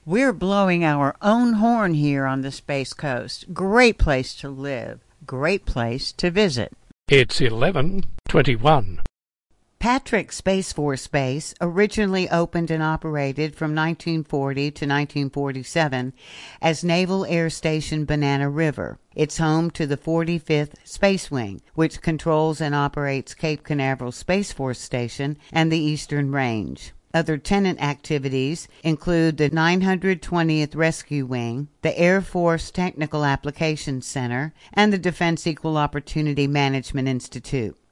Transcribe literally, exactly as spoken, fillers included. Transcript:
We're blowing our own horn here on the Space Coast. Great place to live. Great place to visit. It's eleven twenty-one. Patrick Space Force Base originally opened and operated from nineteen forty to nineteen forty-seven as Naval Air Station Banana River. It's home to the forty-fifth Space Wing, which controls and operates Cape Canaveral Space Force Station and the Eastern Range. Other tenant activities include the nine hundred twentieth Rescue Wing, the Air Force Technical Applications Center, and the Defense Equal Opportunity Management Institute.